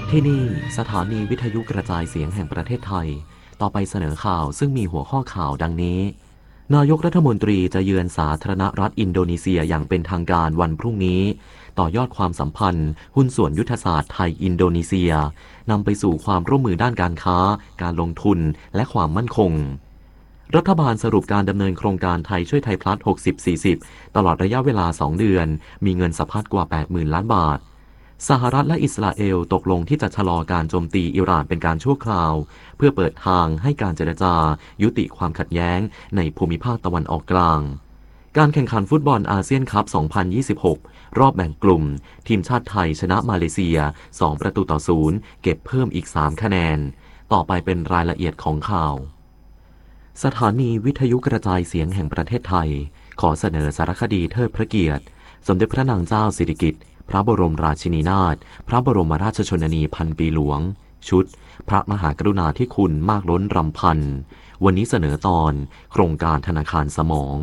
ที่นี่สถานีวิทยุกระจายเสียงแห่งประเทศไทยต่อไปเสนอข่าวซึ่งมีหัวข้อข่าวดังนี้นายกรัฐมนตรีจะเยือนสาธารณรัฐอินโดนีเซียอย่างเป็นทางการวันพรุ่งนี้ต่อยอดความสัมพันธ์หุ้นส่วนยุทธศาสตร์ไทยอินโดนีเซียนำไปสู่ความร่วมมือด้านการค้าการลงทุนและความมั่นคงรัฐบาลสรุปการดำเนินโครงการไทยช่วยไทยพลัส 60-40 ตลอดระยะเวลา 2 เดือนมีเงินสะพัดกว่า 80,000 ล้านบาทสหรัฐและอิสราเอลตกลงที่จะชะลอการโจมตีอิหร่านเป็นการชั่วคราวเพื่อเปิดทางให้การเจรจายุติความขัดแย้งในภูมิภาคตะวันออกกลางการแข่งขันฟุตบอลอาเซียนคัพ 2026 รอบแบ่งกลุ่มทีมชาติไทยชนะมาเลเซีย 2-0 เก็บเพิ่มอีก 3 คะแนนต่อไปเป็นรายละเอียดของข่าวสถานีวิทยุกระจายเสียงแห่งประเทศไทยขอเสนอสารคดีเทิดพระเกียรติสมเด็จพระนางเจ้าสิริกิติ์พระบรมราชินีนาถพระบรมราชชนนีพันปีหลวงชุดพระมหากรุณาธิคุณมากล้นรำพันวันนี้เสนอตอนโครงการธนาคารสมอง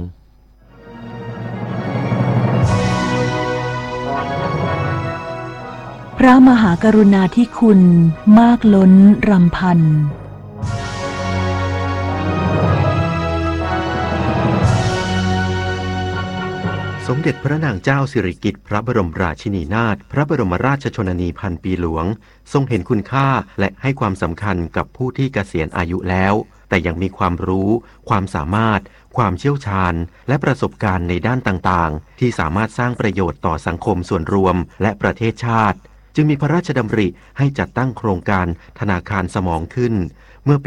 พระมหากรุณาธิคุณมากล้นรำพันสมเด็จพระนางเจ้าสิริกิติ์พระบรมราชินีนาถพระบรมราชชนนีพันปีหลวงทรงเห็นคุณค่าและให้ความสำคัญกับผู้ที่เกษียณอายุแล้วแต่ยังมีความรู้ความสามารถความเชี่ยวชาญและประสบการณ์ในด้านต่างๆที่สามารถสร้างประโยชน์ต่อสังคมส่วนรวมและประเทศชาติจึงมีพระราชดำริให้จัดตั้งโครงการธนาคารสมองขึ้นเมื่อปี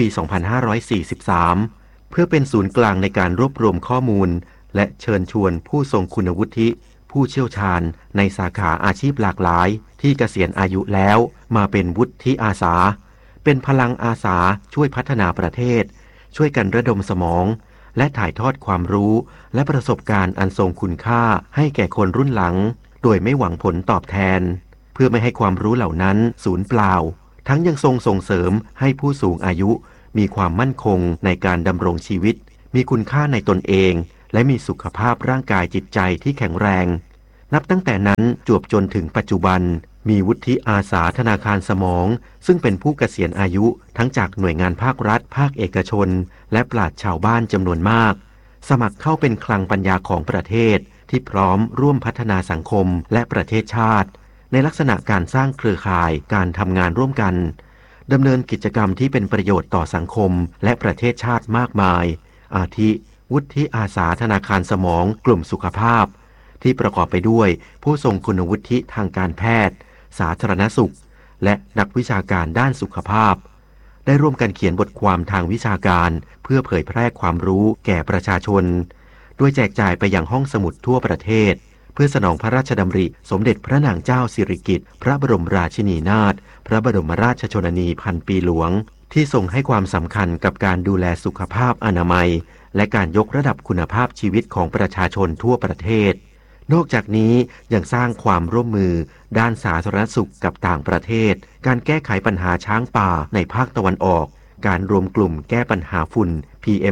2543 เพื่อเป็นศูนย์กลางในการรวบรวมข้อมูลและเชิญชวนผู้ทรงคุณวุฒิผู้เชี่ยวชาญในสาขาอาชีพหลากหลายที่เกษียณอายุแล้วมาเป็นวุฒิอาสาเป็นพลังอาสาช่วยพัฒนาประเทศช่วยกันระดมสมองและถ่ายทอดความรู้และประสบการณ์อันทรงคุณค่าให้แก่คนรุ่นหลังโดยไม่หวังผลตอบแทนเพื่อไม่ให้ความรู้เหล่านั้นสูญเปล่าทั้งยังทรงส่งเสริมให้ผู้สูงอายุมีความมั่นคงในการดำรงชีวิตมีคุณค่าในตนเองและมีสุขภาพร่างกายจิตใจที่แข็งแรงนับตั้งแต่นั้นจวบจนถึงปัจจุบันมีวุฒิอาสาธนาคารสมองซึ่งเป็นผู้เกษียณอายุทั้งจากหน่วยงานภาครัฐภาคเอกชนและปราชญ์ชาวบ้านจำนวนมากสมัครเข้าเป็นคลังปัญญาของประเทศที่พร้อมร่วมพัฒนาสังคมและประเทศชาติในลักษณะการสร้างเครือข่ายการทำงานร่วมกันดำเนินกิจกรรมที่เป็นประโยชน์ต่อสังคมและประเทศชาติมากมายอาทิวุฒิอาสาธนาคารสมองกลุ่มสุขภาพที่ประกอบไปด้วยผู้ทรงคุณวุฒิทางการแพทย์สาธารณสุขและนักวิชาการด้านสุขภาพได้ร่วมกันเขียนบทความทางวิชาการเพื่อเผยแพร่ความรู้แก่ประชาชนโดยแจกจ่ายไปยังห้องสมุดทั่วประเทศเพื่อสนองพระราชดำริสมเด็จพระนางเจ้าสิริกิติ์พระบรมราชินีนาถพระบรมราชชนนีพันปีหลวงที่ทรงให้ความสำคัญกับการดูแลสุขภาพอนามัยและการยกระดับคุณภาพชีวิตของประชาชนทั่วประเทศนอกจากนี้ยังสร้างความร่วมมือด้านสาธารณสุขกับต่างประเทศการแก้ไขปัญหาช้างป่าในภาคตะวันออกการรวมกลุ่มแก้ปัญหาฝุ่น PM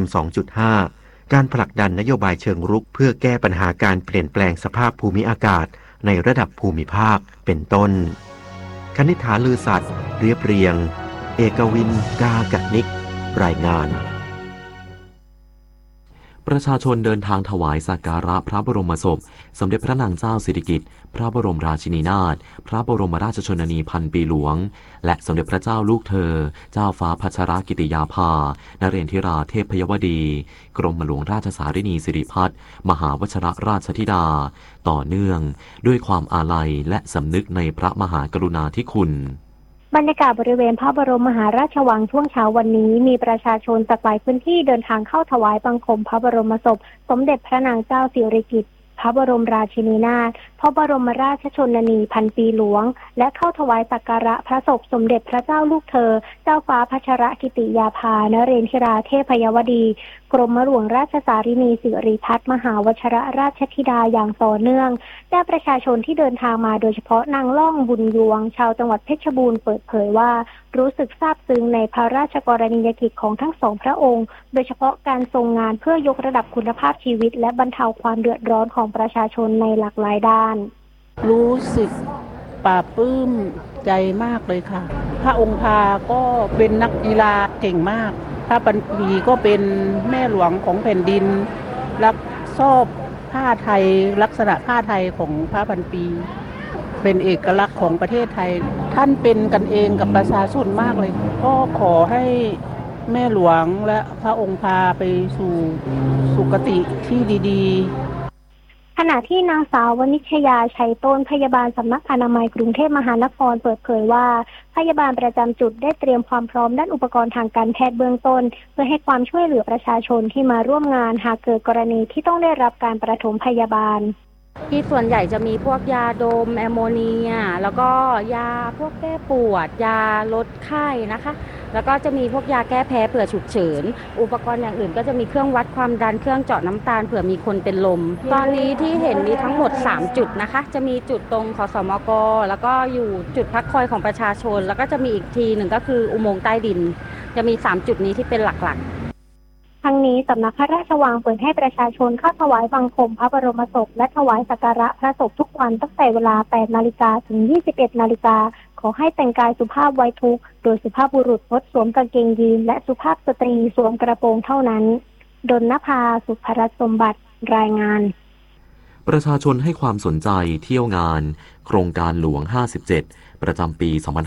2.5 การผลักดันนโยบายเชิงรุกเพื่อแก้ปัญหาการเปลี่ยนแปลงสภาพภูมิอากาศในระดับภูมิภาคเป็นต้นคณิษฐาลือสัตย์เรียบเรียงเอกวินกากนิกรายงานประชาชนเดินทางถวายสักการะพระบรมศพสมเด็จพระนางเจ้าสิริกิติ์พระบรมราชินีนาถพระบรมราชชนนีพันปีหลวงและสมเด็จพระเจ้าลูกเธอเจ้าฟ้าพัชรกิติยาภานเรนทิราเทพยวดีกรมหลวงราชสารินีสิริพัฒน์มหาวชิรราชธิดาต่อเนื่องด้วยความอาลัยและสำนึกในพระมหากรุณาธิคุณบรรยากาศบริเวณพระบรมมหาราชวังช่วงเช้าวันนี้มีประชาชนจากหลายพื้นที่เดินทางเข้าถวายบังคมพระบรมศพสมเด็จพระนางเจ้าสิริกิติ์พระบรมราชินีนาถพระบรมราชชนนีพันปีหลวงและเข้าถวายสักการะพระศพสมเด็จพระเจ้าลูกเธอเจ้าฟ้าพัชรกิติยาภานเรนทิราเทพยวดีกรมหลวงราชสารินีสิริพัฒน์มหาวชิรราชธิดาอย่างต่อเนื่องและประชาชนที่เดินทางมาโดยเฉพาะนางล่องบุญยวงชาวจังหวัดเพชรบูรณ์เปิดเผยว่ารู้สึกซาบซึ้งในพระราชกรณียกิจของทั้งสองพระองค์โดยเฉพาะการทรงงานเพื่อยกระดับคุณภาพชีวิตและบรรเทาความเดือดร้อนของประชาชนในหลากหลายด้านรู้สึกปลาปลื้มใจมากเลยค่ะพระองค์พาก็เป็นนักกีฬาเก่งมากพระพันปีก็เป็นแม่หลวงของแผ่นดินรักชอบผ้าไทยลักษณะผ้าไทยของพระพันปีเป็นเอกลักษณ์ของประเทศไทยท่านเป็นกันเองกับประชาชนมากเลยก็ขอให้แม่หลวงและพระองค์พาไปสู่สุคติที่ดีๆขณะที่นางสาววณิชยาชัยต้นพยาบาลสำนักอนามัยกรุงเทพมหานครเปิดเผยว่าพยาบาลประจำจุดได้เตรียมความพร้อมด้านอุปกรณ์ทางการแพทย์เบื้องต้นเพื่อให้ความช่วยเหลือประชาชนที่มาร่วมงานหากเกิดกรณีที่ต้องได้รับการปฐมพยาบาลที่ส่วนใหญ่จะมีพวกยาดมแอมโมเนียแล้วก็ยาพวกแก้ปวดยาลดไข้นะคะแล้วก็จะมีพวกยาแก้แพ้เผื่อฉุกเฉินอุปกรณ์อย่างอื่นก็จะมีเครื่องวัดความดันเครื่องเจาะน้ำตาลเผื่อมีคนเป็นลมตอนนี้ที่เห็นมีทั้งหมด3จุดนะคะจะมีจุดตรงขสมกแล้วก็อยู่จุดพักคอยของประชาชนแล้วก็จะมีอีกทีหนึ่งก็คืออุโมงค์ใต้ดินจะมี3จุดนี้ที่เป็นหลักๆทั้งนี้สำนักพระราชวังเปิดให้ประชาชนเข้าถวายบังคมพระบรมศพและถวายสักการะพระศพทุกวันตั้งแต่เวลา 8 นาฬิกาถึง 21 นาฬิกาขอให้แต่งกายสุภาพไว้ทุกข์โดยสุภาพบุรุษงดสวมกางเกงยีนและสุภาพสตรีสวมกระโปรงเท่านั้นดลนภา สุภรัตน์สมบัติรายงานประชาชนให้ความสนใจเที่ยวงานโครงการหลวง 57 ประจำปี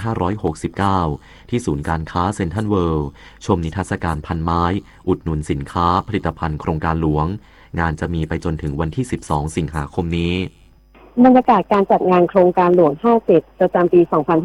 2569 ที่ศูนย์การค้าเซ็นทรัลเวิลด์ชมนิทรรศการพันไม้อุดหนุนสินค้าผลิตภัณฑ์โครงการหลวงงานจะมีไปจนถึงวันที่ 12 สิงหาคมนี้บรรยากาศการจัดงานโครงการหลวง 57 ประจำปี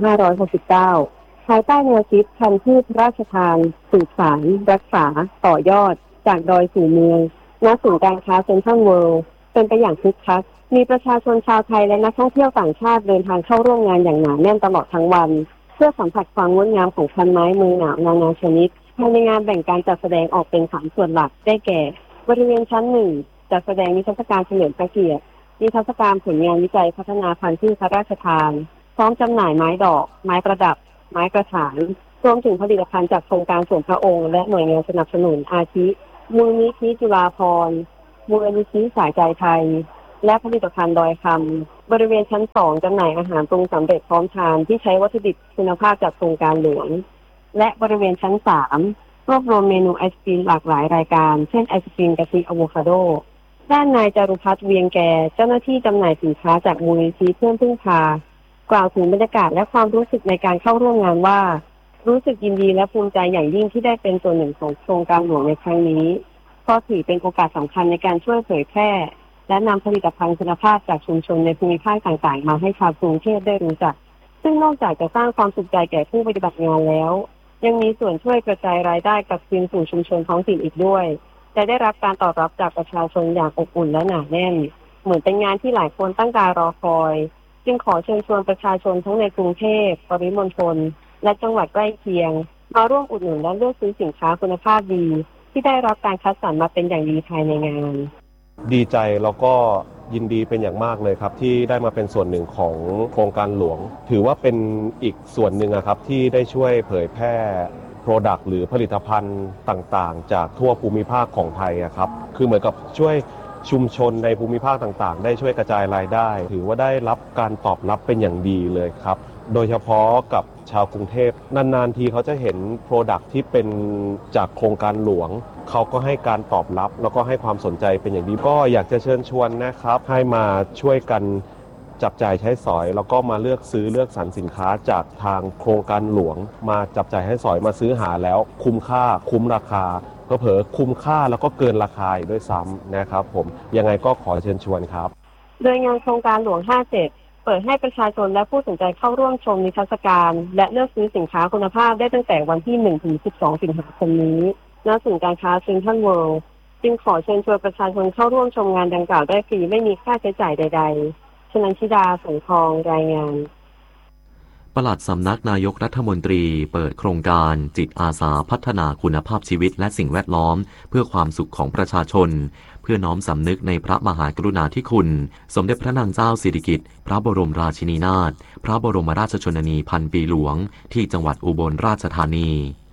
2569 ภายใต้แนวคิดพันธุ์พืชพระราชทานสืบสานรักษาต่อยอดจากดอยสู่เมืองณศูนย์การค้าเซ็นทรัลเวิลด์เป็นไปอย่างคึกคักมีประชาชนชาวไทยและนักท่องเที่ยวต่างชาติเดินทางเข้าร่วมงานอย่างหนาแน่นตลอดทั้งวันเพื่อสัมผัสความงดงามของพันไม้เมืองหนาวนานาชนิดภายในงานแบ่งการจัดแสดงออกเป็น3ส่วนหลักได้แก่บริเวณชั้น1จัดแสดงนิทรรศการเฉลิมพระเกียรตินิทรรศการผลงานวิจัยพัฒนาพันธุ์พืชพระราชทานพร้อมจำหน่ายไม้ดอกไม้ประดับไม้กระถางรวมถึงผลิตภัณฑ์จากโครงการส่วนพระองค์และหน่วยงานสนับสนุนอาทิมูลนิธิจุฬาภรณ์มูลนิธิสายใจไทยและผลิตภัณฑ์ดอยคำบริเวณชั้น2จำหน่ายอาหารปรุงสำเร็จพร้อมทานที่ใช้วัตถุดิบคุณภาพจากโครงการหลวงและบริเวณชั้น3รวบรวมเมนูไอศกรีมหลากหลายรายการเช่นไอศกรีมกะทิอะโวคาโดด้านนายจารุพัฒน์เวียงแก่เจ้าหน้าที่จำหน่ายสินค้าจากมูลนิธิเพื่อนพึ่งพากล่าวถึงบรรยากาศและความรู้สึกในการเข้าร่วมงานว่ารู้สึกยินดีและภูมิใจอย่างยิ่งที่ได้เป็นส่วนหนึ่งของโครงการหลวงในครั้งนี้เพราะถือเป็นโอกาสสำคัญในการช่วยเผยแพร่และนำผลิตภัณฑ์คุณภาพจากชุมชนในภูมิภาคต่างๆมาให้ชาวกรุงเทพได้รู้จักซึ่งนอกจากจะสร้างความสุขใจแก่ผู้ปฏิบัติงานแล้วยังมีส่วนช่วยกระจายรายได้กลับคืนสู่ชุมชนท้องถิ่นอีกด้วยและได้รับการตอบรับจากประชาชนอย่างอบอุ่นและหนาแน่นเหมือนเป็นงานที่หลายคนตั้งตารอคอยจึงขอเชิญชวนประชาชนทั้งในกรุงเทพปริมณฑลและจังหวัดใกล้เคียงมาร่วมอุดหนุนและเลือกซื้อสินค้าคุณภาพดีที่ได้รับการคัดสรรมาเป็นอย่างดีภายในงานดีใจแล้วก็ยินดีเป็นอย่างมากเลยครับที่ได้มาเป็นส่วนหนึ่งของโครงการหลวงถือว่าเป็นอีกส่วนหนึ่งครับที่ได้ช่วยเผยแพร่โปรดักต์หรือผลิตภัณฑ์ต่างๆจากทั่วภูมิภาคของไทยครับคือเหมือนกับช่วยชุมชนในภูมิภาคต่างๆได้ช่วยกระจายรายได้ถือว่าได้รับการตอบรับเป็นอย่างดีเลยครับโดยเฉพาะกับชาวกรุงเทพนานๆทีเขาจะเห็นโปรดักต์ที่เป็นจากโครงการหลวงเขาก็ให้การตอบรับแล้วก็ให้ความสนใจเป็นอย่างดีก็อยากจะเชิญชวนนะครับให้มาช่วยกันจับจ่ายใช้สอยแล้วก็มาเลือกซื้อเลือกสรรสินค้าจากทางโครงการหลวงมาจับจ่ายให้สอยมาซื้อหาแล้วคุ้มค่าคุ้มราคาเผลอคุ้มค่าแล้วก็เกินราคาด้วยซ้ำนะครับผมยังไงก็ขอเชิญชวนครับโดยงานโครงการหลวง 57 เปิดให้ประชาชนและผู้สนใจเข้าร่วมชมนิทรรศการและเลือกซื้อสินค้าคุณภาพได้ตั้งแต่วันที่ 1-12 สิงหาคมนี้ณศูนย์การค้าเซ็นทรัลเวิลด์จึงขอเชิญชวนประชาชนเข้าร่วมชมงานดังกล่าวได้ฟรีไม่มีค่าใช้จ่ายใดๆชนันชิดาสงทองรายงานปลัดสำนักนายกรัฐมนตรีเปิดโครงการจิตอาสาพัฒนาคุณภาพชีวิตและสิ่งแวดล้อมเพื่อความสุขของประชาชนเพื่อน้อมสำนึกในพระมหากรุณาธิคุณสมเด็จพระนางเจ้าสิริกิติ์พระบรมราชินีนาถพระบรมราชชนนีพันปีหลวงที่จังหวัดอุบลราชธานี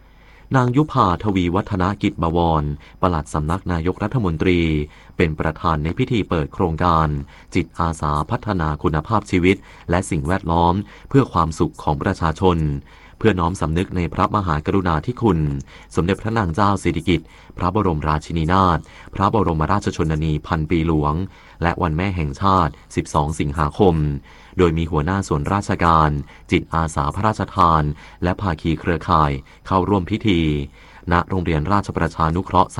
นางยุภาทวีวัฒนกิจบวรปลัดสำนักนายกรัฐมนตรีเป็นประธานในพิธีเปิดโครงการจิตอาสาพัฒนาคุณภาพชีวิตและสิ่งแวดล้อมเพื่อความสุขของประชาชนเพื่อน้อมสำนึกในพระมหากรุณาธิคุณสมเด็จพระนางเจ้าสิริกิติ์พระบรมราชินีนาถพระบรมราชชนนีพันปีหลวงและวันแม่แห่งชาติ12 สิงหาคมโดยมีหัวหน้าส่วนราชการจิตอาสาพระราชทานและภาคีเครือข่ายเข้าร่วมพิธีณโรงเรียนราชประชานุเคราะห์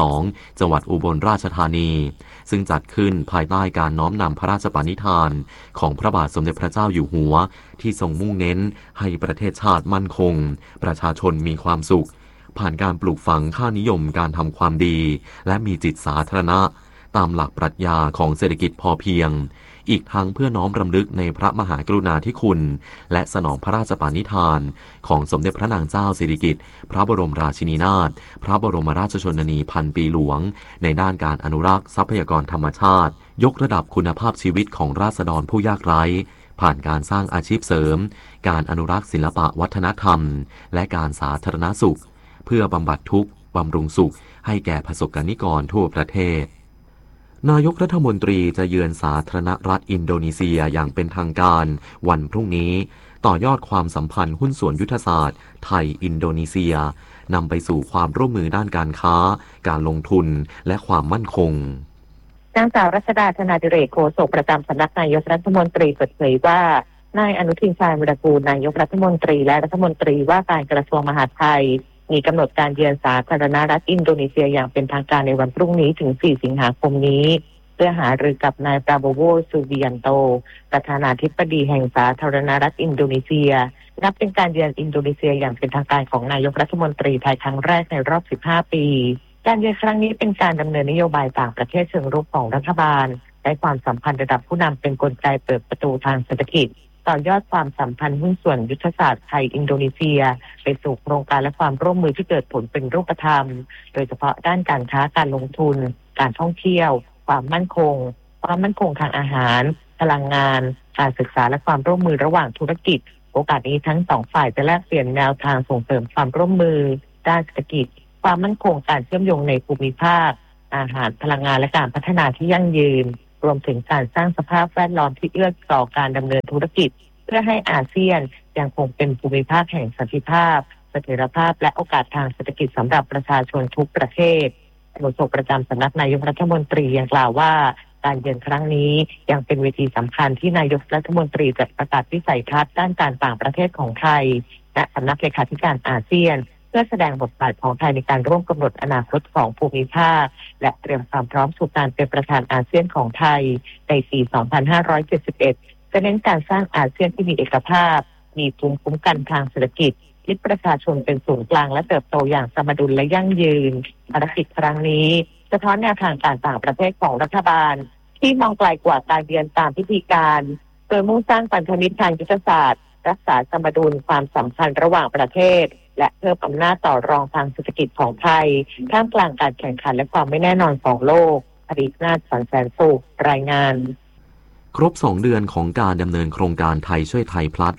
32จังหวัดอุบลราชธานีซึ่งจัดขึ้นภายใต้การน้อมนำพระราชปณิธานของพระบาทสมเด็จพระเจ้าอยู่หัวที่ทรงมุ่งเน้นให้ประเทศชาติมั่นคงประชาชนมีความสุขผ่านการปลูกฝังค่านิยมการทำความดีและมีจิตสาธารณะตามหลักปรัชญาของเศรษฐกิจพอเพียงอีกทั้งเพื่อน้อมรำลึกในพระมหากรุณาธิคุณและสนองพระราชปณิธานของสมเด็จพระนางเจ้าสิริกิติ์พระบรมราชินีนาถพระบรมราชชนนีพันปีหลวงในด้านการอนุรักษ์ทรัพยากรธรรมชาติยกระดับคุณภาพชีวิตของราษฎรผู้ยากไร้ผ่านการสร้างอาชีพเสริมการอนุรักษ์ศิลปะวัฒนธรรมและการสาธารณสุขเพื่อบำบัดทุกข์บำรุงสุขให้แก่ประสบกนิกรทั่วประเทศนายกรัฐมนตรีจะเยือนสาธารณรัฐอินโดนีเซียอย่างเป็นทางการวันพรุ่งนี้ต่อยอดความสัมพันธ์หุ้นส่วนยุทธศาสตร์ไทยอินโดนีเซียนำไปสู่ความร่วมมือด้านการค้าการลงทุนและความมั่นคงนางสาวรัชดาธนาดิเรกโฆษกประจำสำนักนายกรัฐมนตรีเปิดเผยว่านายอนุทินชาญวิรากูลนายกรัฐมนตรีและรัฐมนตรีว่าการกระทรวงมหาดไทยมีกำหนดการเยือนสาธารณรัฐอินโดนีเซียอย่างเป็นทางการในวันพรุ่งนี้ถึง 4 สิงหาคมนี้เพื่อหารือกับนายปราโบโว ซูบิยันโตประธานาธิบดีแห่งสาธารณรัฐอินโดนีเซียนับเป็นการเยือนอินโดนีเซียอย่างเป็นทางการของนายกรัฐมนตรีไทยครั้งแรกในรอบ 15 ปีการเยือนครั้งนี้เป็นการดำเนินนโยบายต่างประเทศเชิงรุกของรัฐบาลและความสัมพันธ์ระดับผู้นำเป็นกลไกเปิดประตูทางเศรษฐกิจต่อยอดความสัมพันธ์หุ้นส่วนยุทธศาสตร์ไทยอินโดนีเซียไปสู่โครงการและความร่วมมือที่เกิดผลเป็นรูปธรรมโดยเฉพาะด้านการค้าการลงทุนการท่องเที่ยวความมั่นคงทางอาหารพลังงานการศึกษาและความร่วมมือระหว่างธุรกิจโอกาสนี้ทั้งสองฝ่ายจะแลกเปลี่ยนแนวทางส่งเสริมความร่วมมือด้านเศรษฐกิจความมั่นคงการเชื่อมโยงในภูมิภาคอาหารพลังงานและการพัฒนาที่ยั่งยืนรวมถึงการสร้างสภาพแวดล้อมที่เอื้อต่อการดำเนินธุรกิจเพื่อให้อาเซียนยังคงเป็นภูมิภาคแห่งสันติภาพเสถียรภาพและโอกาสทางเศรษฐกิจสำหรับประชาชนทุกประเทศโฆษกประจำสำนักนายกรัฐมนตรียังกล่าวว่าการเยือนครั้งนี้ยังเป็นเวทีสำคัญที่นายกรัฐมนตรีจะประกาศวิสัยทัศน์ด้านการต่างประเทศของไทยและสำนักเลขาธิการอาเซียนเพื่อแสดงบทบาทของไทยในการร่วมกำหนดอนาคตของภูมิภาคและเตรียมความพร้อมสู่การเป็นประธานอาเซียนของไทยในปี 2571 จะเน้นการสร้างอาเซียนที่มีเอกภาพมีภูมิคุ้มกันทางเศรษฐกิจยึดประชาชนเป็นศูนย์กลางและเติบโตอย่างสมดุลและยั่งยืนภารกิจครั้งนี้สะท้อนแนวทางการต่างประเทศของรัฐบาลที่มองไกลกว่าการเยือนตามพิธีการโดยมุ่งสร้างพันธมิตรทางยุทธศาสตร์รักษาสมดุลความสัมพันธ์ระหว่างประเทศและเพิ่มอำนาจต่อรองทางเศรษฐกิจของไทยท่ามกลางการแข่งขันและความไม่แน่นอนของโลกอดีตนาถ สันแสนสุขรายงานครบ2 เดือนของการดำเนินโครงการไทยช่วยไทยพลัส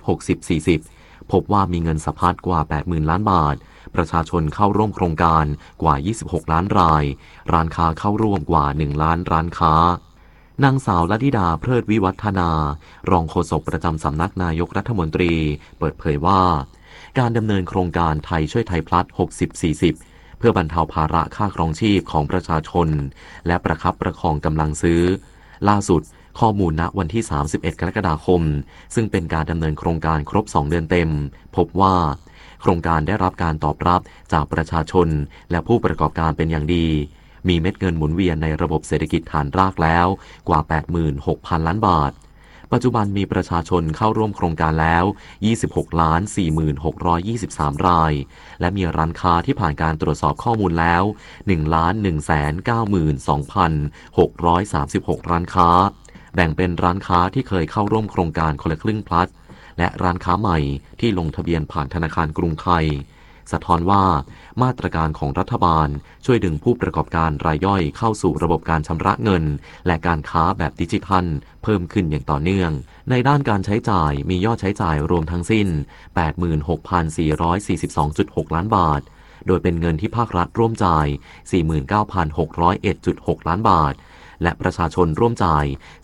60-40 พบว่ามีเงินสะพัดกว่า 80,000 ล้านบาทประชาชนเข้าร่วมโครงการกว่า 26 ล้านรายร้านค้าเข้าร่วมกว่า 1 ล้านร้านค้านางสาวลดิดาเพลิดวิวัฒนารองโฆษกประจำสำนักนายกรัฐมนตรีเปิดเผยว่าการดำเนินโครงการไทยช่วยไทยพลัส 60-40 เพื่อบรรเทาภาระค่าครองชีพของประชาชนและประคับประคองกำลังซื้อล่าสุดข้อมูลณวันที่ 31 กรกฎาคมซึ่งเป็นการดำเนินโครงการครบ 2 เดือนเต็มพบว่าโครงการได้รับการตอบรับจากประชาชนและผู้ประกอบการเป็นอย่างดีมีเม็ดเงินหมุนเวียนในระบบเศรษฐกิจฐานรากแล้วกว่า 86,000 ล้านบาทปัจจุบันมีประชาชนเข้าร่วมโครงการแล้ว 26,46,23 รายและมีร้านค้าที่ผ่านการตรวจสอบข้อมูลแล้ว 1,192,636 ร้านค้าแบ่งเป็นร้านค้าที่เคยเข้าร่วมโครงการคนละครึ่งพลัสและร้านค้าใหม่ที่ลงทะเบียนผ่านธนาคารกรุงไทยสะท้อนว่ามาตรการของรัฐบาลช่วยดึงผู้ประกอบการรายย่อยเข้าสู่ระบบการชำระเงินและการค้าแบบดิจิทัลเพิ่มขึ้นอย่างต่อเนื่องในด้านการใช้จ่ายมียอดใช้จ่ายรวมทั้งสิ้น 86,442.6 ล้านบาทโดยเป็นเงินที่ภาครัฐร่วมจ่าย 49,601.6 ล้านบาทและประชาชนร่วมจ่าย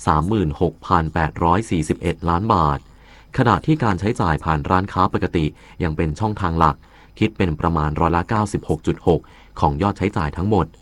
36,841 ล้านบาทขณะที่การใช้จ่ายผ่านร้านค้าปกติยังเป็นช่องทางหลักคิดเป็นประมาณร้อยละ 96.6 ของยอดใช้จ่ายทั้งหมด